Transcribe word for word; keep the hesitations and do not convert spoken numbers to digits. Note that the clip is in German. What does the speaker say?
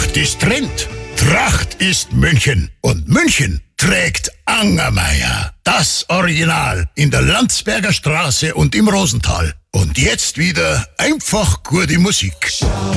Tracht ist Trend. Tracht ist München. Und München trägt Angermeier. Das Original in der Landsberger Straße und im Rosental. Und jetzt wieder einfach gute Musik.